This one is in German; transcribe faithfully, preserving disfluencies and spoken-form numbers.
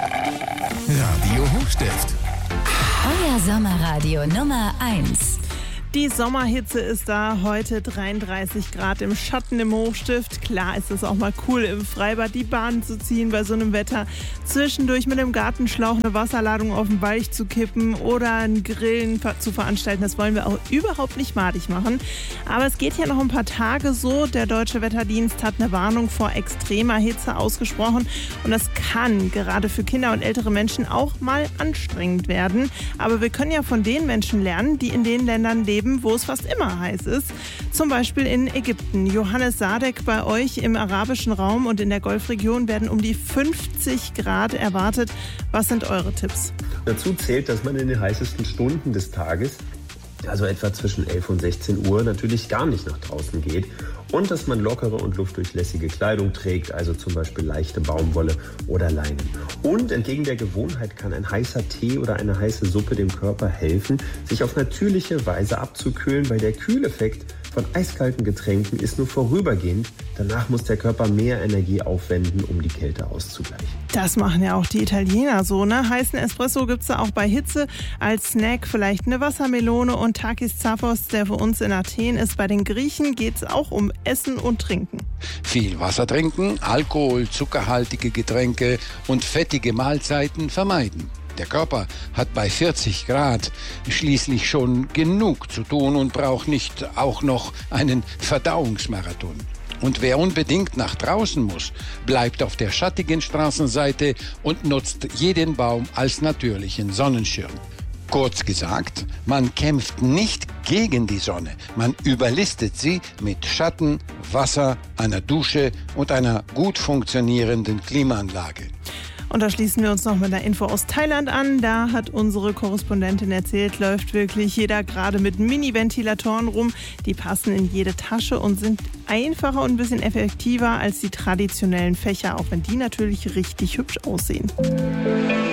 Radio Hochstift. Euer Sommerradio Nummer eins. Die Sommerhitze ist da, heute dreiunddreißig Grad im Schatten im Hochstift. Klar ist es auch mal cool, im Freibad die Bahn zu ziehen bei so einem Wetter. Zwischendurch mit dem Gartenschlauch eine Wasserladung auf den Balch zu kippen oder ein Grillen zu veranstalten. Das wollen wir auch überhaupt nicht madig machen. Aber es geht ja noch ein paar Tage so. Der Deutsche Wetterdienst hat eine Warnung vor extremer Hitze ausgesprochen. Und das kann gerade für Kinder und ältere Menschen auch mal anstrengend werden. Aber wir können ja von den Menschen lernen, die in den Ländern leben, wo es fast immer heiß ist. Zum Beispiel in Ägypten. Johannes Sadek, bei euch im arabischen Raum und in der Golfregion werden um die fünfzig Grad erwartet. Was sind eure Tipps? Dazu zählt, dass man in den heißesten Stunden des Tages, also etwa zwischen elf und sechzehn Uhr, natürlich gar nicht nach draußen geht und dass man lockere und luftdurchlässige Kleidung trägt, also zum Beispiel leichte Baumwolle oder Leinen. Und entgegen der Gewohnheit kann ein heißer Tee oder eine heiße Suppe dem Körper helfen, sich auf natürliche Weise abzukühlen, weil der Kühleffekt von eiskalten Getränken ist nur vorübergehend. Danach muss der Körper mehr Energie aufwenden, um die Kälte auszugleichen. Das machen ja auch die Italiener so, ne? Heißen Espresso gibt's da auch bei Hitze. Als Snack vielleicht eine Wassermelone und Takis Zaphos, der für uns in Athen ist. Bei den Griechen geht's auch um Essen und Trinken. Viel Wasser trinken, Alkohol, zuckerhaltige Getränke und fettige Mahlzeiten vermeiden. Der Körper hat bei vierzig Grad schließlich schon genug zu tun und braucht nicht auch noch einen Verdauungsmarathon. Und wer unbedingt nach draußen muss, bleibt auf der schattigen Straßenseite und nutzt jeden Baum als natürlichen Sonnenschirm. Kurz gesagt, man kämpft nicht gegen die Sonne, man überlistet sie mit Schatten, Wasser, einer Dusche und einer gut funktionierenden Klimaanlage. Und da schließen wir uns noch mit einer Info aus Thailand an. Da hat unsere Korrespondentin erzählt, läuft wirklich jeder gerade mit Mini-Ventilatoren rum. Die passen in jede Tasche und sind einfacher und ein bisschen effektiver als die traditionellen Fächer, auch wenn die natürlich richtig hübsch aussehen.